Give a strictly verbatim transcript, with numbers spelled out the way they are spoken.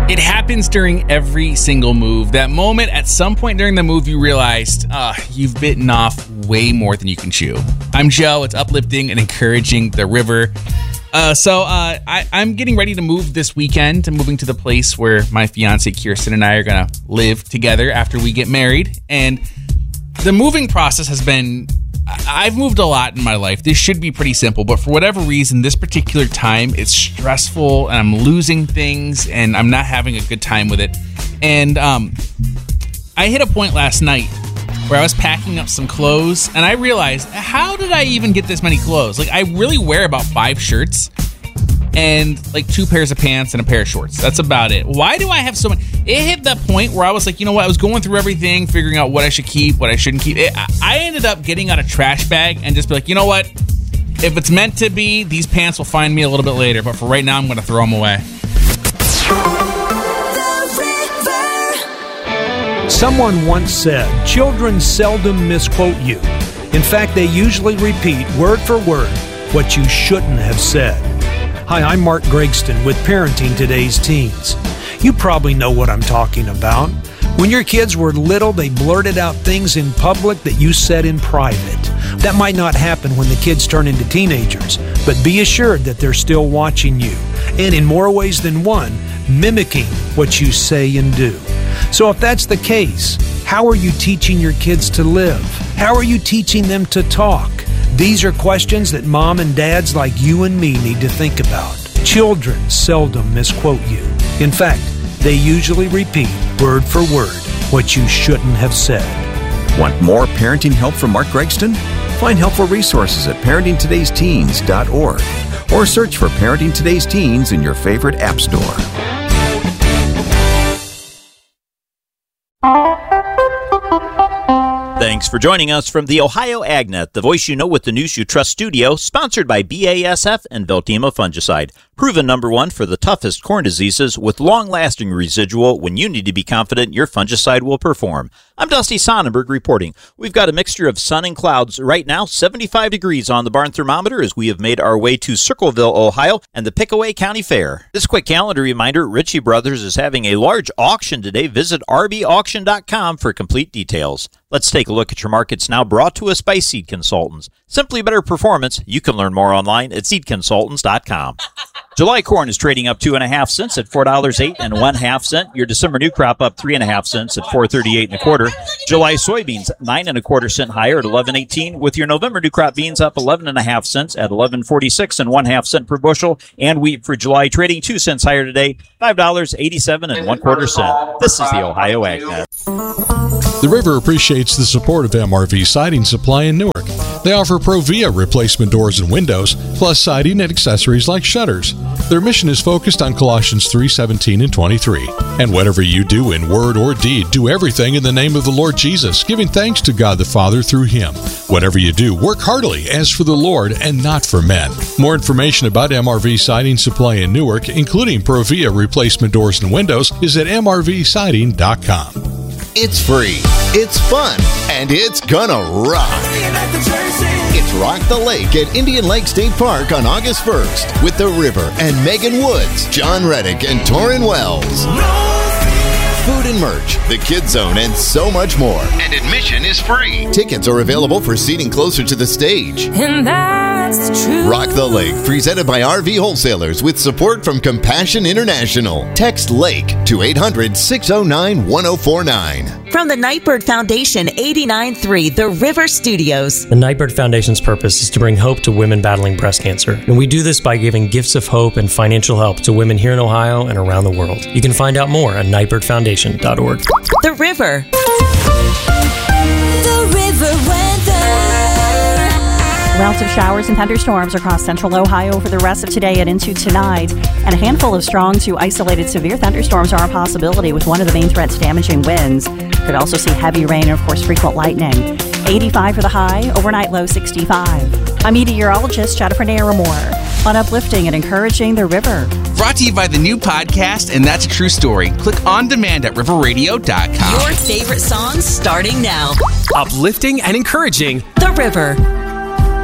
It happens during every single move. That moment, at some point during the move, you realized uh, you've bitten off way more than you can chew. I'm Joe. It's uplifting and encouraging the river. Uh, so uh, I, I'm getting ready to move this weekend. I'm moving to the place where my fiance Kirsten and I are going to live together after we get married. And the moving process has been... I've moved a lot in my life. This should be pretty simple, but for whatever reason, this particular time, it's stressful and I'm losing things and I'm not having a good time with it. And um, I hit a point last night where I was packing up some clothes and I realized, how did I even get this many clothes? Like, I really wear about five shirts and like two pairs of pants and a pair of shorts. That's about it. Why do I have so many? It hit that point where I was like, you know what? I was going through everything, figuring out what I should keep, what I shouldn't keep. It, I ended up getting out a trash bag and just be like, you know what? If it's meant to be, these pants will find me a little bit later. But for right now, I'm going to throw them away. Someone once said, children seldom misquote you. In fact, they usually repeat word for word what you shouldn't have said. Hi, I'm Mark Gregston with Parenting Today's Teens. You probably know what I'm talking about. When your kids were little, they blurted out things in public that you said in private. That might not happen when the kids turn into teenagers, but be assured that they're still watching you, and in more ways than one, mimicking what you say and do. So if that's the case, how are you teaching your kids to live? How are you teaching them to talk? These are questions that mom and dads like you and me need to think about. Children seldom misquote you. In fact, they usually repeat word for word what you shouldn't have said. Want more parenting help from Mark Gregston? Find helpful resources at parenting todays teens dot org or search for Parenting Today's Teens in your favorite app store. Thanks for joining us from the Ohio AgNet, the voice you know with the news you trust studio, sponsored by B A S F and Veltima Fungicide. Proven number one for the toughest corn diseases with long-lasting residual when you need to be confident your fungicide will perform. I'm Dusty Sonnenberg reporting. We've got a mixture of sun and clouds. Right now, seventy-five degrees on the barn thermometer as we have made our way to Circleville, Ohio, and the Pickaway County Fair. This quick calendar reminder, Ritchie Brothers is having a large auction today. Visit r b auction dot com for complete details. Let's take a look at your markets now, brought to us by Seed Consultants. Simply better performance. You can learn more online at seed consultants dot com. July corn is trading up two and a half cents at four dollars eight and one half cent. Your December new crop up three and a half cents at four thirty-eight and a quarter. July soybeans nine and a quarter cent higher at eleven eighteen, with your November new crop beans up eleven and a half cents at eleven forty-six and one half cent per bushel. And wheat for July trading two cents higher today, five dollars eighty-seven and one quarter cent. This is the Ohio AgNet. The River appreciates the support of M R V Siding Supply in Newark. They offer Provia replacement doors and windows, plus siding and accessories like shutters. Their mission is focused on Colossians three seventeen and twenty-three. And whatever you do in word or deed, do everything in the name of the Lord Jesus, giving thanks to God the Father through Him. Whatever you do, work heartily as for the Lord and not for men. More information about M R V Siding Supply in Newark, including Provia replacement doors and windows, is at m r v siding dot com. It's free, it's fun, and it's gonna rock. It's Rock the Lake at Indian Lake State Park on August first with The River and Megan Woods, John Reddick, and Torrin Wells. Food and merch, the Kids Zone, and so much more. And admission is free. Tickets are available for seating closer to the stage. And that's the truth. Rock the Lake, presented by R V Wholesalers with support from Compassion International. Text LAKE to eight hundred, six oh nine, one oh four nine. From the Nightbird Foundation, eighty-nine point three, The River Studios. The Nightbird Foundation's purpose is to bring hope to women battling breast cancer. And we do this by giving gifts of hope and financial help to women here in Ohio and around the world. You can find out more at nightbird foundation dot org. The River. The River weather. Routes of showers and thunderstorms across central Ohio for the rest of today and into tonight. And a handful of strong to isolated severe thunderstorms are a possibility, with one of the main threats damaging winds. Could also see heavy rain and, of course, frequent lightning. eighty-five for the high, overnight low sixty-five. I'm meteorologist Jennifer Naramore on uplifting and encouraging the river. Brought to you by the new podcast, And That's a True Story. Click on demand at river radio dot com. Your favorite songs starting now. Uplifting and encouraging the river.